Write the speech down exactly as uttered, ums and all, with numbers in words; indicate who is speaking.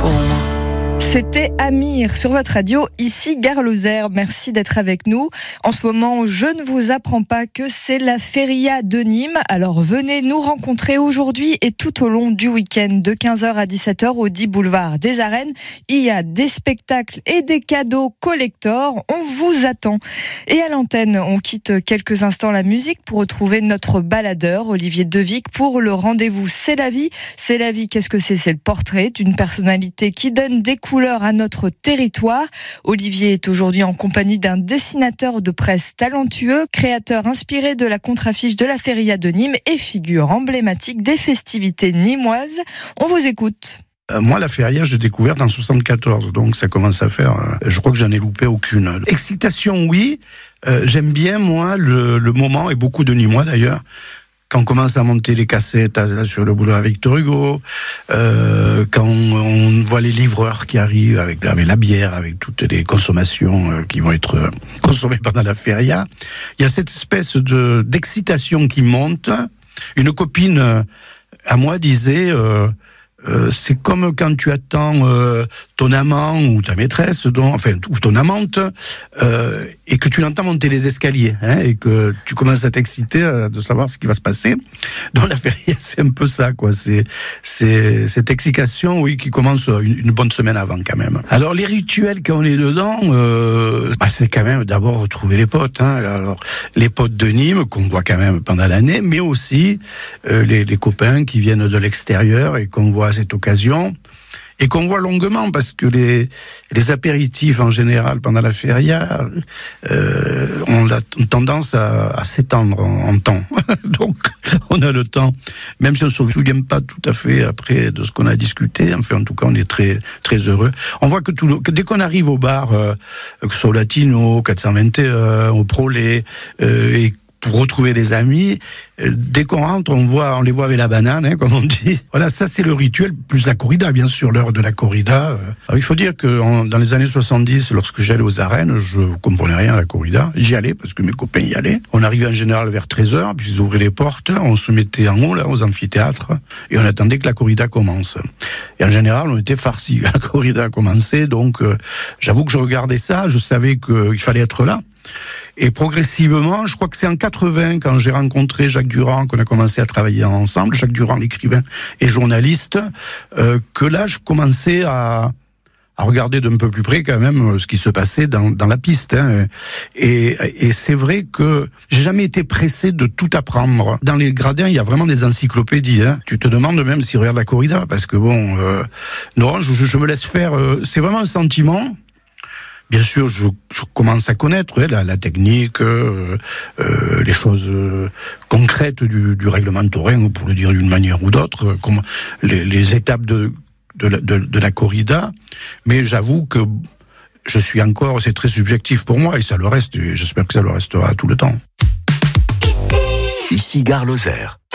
Speaker 1: C'était Amir sur votre radio, ici Gare Lozère. Merci d'être avec nous. En ce moment, je ne vous apprends pas que c'est la Feria de Nîmes. Alors venez nous rencontrer aujourd'hui et tout au long du week-end de quinze heures à dix-sept heures au dix boulevard des Arènes. Il y a des spectacles et des cadeaux collector. On vous attend. Et à l'antenne, on quitte quelques instants la musique pour retrouver notre baladeur, Olivier Devic, pour le rendez-vous C'est la vie. C'est la vie, qu'est-ce que c'est ? C'est le portrait d'une personnalité qui donne des couleurs à notre territoire. Olivier est aujourd'hui en compagnie d'un dessinateur de presse talentueux, créateur inspiré de la contre-affiche de la Feria de Nîmes et figure emblématique des festivités nîmoises. On vous écoute.
Speaker 2: Euh, moi, la Feria, j'ai découvert en soixante-quatorze, donc ça commence à faire... Euh, je crois que j'en ai loupé aucune. Excitation, oui. Euh, j'aime bien, moi, le, le moment, et beaucoup de Nîmois d'ailleurs, quand on commence à monter les cassettes là, sur le boulevard Victor Hugo, euh, quand on, on voit les livreurs qui arrivent avec, avec la bière, avec toutes les consommations euh, qui vont être euh, consommées pendant la feria, il y a cette espèce de d'excitation qui monte. Une copine euh, à moi disait... Euh, Euh, c'est comme quand tu attends euh, ton amant ou ta maîtresse, donc, enfin ou ton amante, euh, et que tu l'entends monter les escaliers, hein, et que tu commences à t'exciter euh, de savoir ce qui va se passer. Dans la feria, c'est un peu ça, quoi. C'est c'est cette excitation, oui, qui commence une, une bonne semaine avant, quand même. Alors les rituels quand on est dedans, euh, bah, c'est quand même d'abord retrouver les potes. Hein. Alors les potes de Nîmes qu'on voit quand même pendant l'année, mais aussi euh, les, les copains qui viennent de l'extérieur et qu'on voit à cette occasion, et qu'on voit longuement, parce que les, les apéritifs en général pendant la feria euh, ont la tendance à, à s'étendre en, en temps. Donc on a le temps, même si on ne se souvient pas tout à fait après de ce qu'on a discuté, enfin en tout cas on est très, très heureux. On voit que, tout le, que dès qu'on arrive au bar, euh, que ce soit au Latino, quatre cent vingt et un, au Prolet, euh, et pour retrouver des amis, dès qu'on rentre, on voit, on les voit avec la banane, hein, comme on dit. Voilà, ça c'est le rituel, plus la corrida, bien sûr, l'heure de la corrida. Alors, il faut dire que en, dans les années soixante-dix, lorsque j'allais aux arènes, je comprenais rien à la corrida. J'y allais parce que mes copains y allaient. On arrivait en général vers treize heures, puis ils ouvraient les portes, on se mettait en haut, là, aux amphithéâtres, et on attendait que la corrida commence. Et en général, on était farcis. La corrida a commencé, donc euh, j'avoue que je regardais ça, je savais qu'il fallait être là. Et progressivement, je crois que c'est en quatre-vingts, quand j'ai rencontré Jacques Durand, qu'on a commencé à travailler ensemble, Jacques Durand, l'écrivain et journaliste, euh, que là, je commençais à, à regarder d'un peu plus près quand même ce qui se passait dans, dans la piste. Hein. Et, et c'est vrai que j'ai jamais été pressé de tout apprendre. Dans les gradins, il y a vraiment des encyclopédies. Hein. Tu te demandes même s'ils regardent la corrida, parce que bon, euh, non, je, je me laisse faire. Euh, c'est vraiment un sentiment. Bien sûr, je, je commence à connaître ouais, la, la technique, euh, euh, les choses euh, concrètes du, du règlement taurin, pour le dire d'une manière ou d'autre, euh, comme les, les étapes de, de, la, de, de la corrida. Mais j'avoue que je suis encore, c'est très subjectif pour moi, et ça le reste, et j'espère que ça le restera tout le temps.
Speaker 3: Ici Gare Lozère.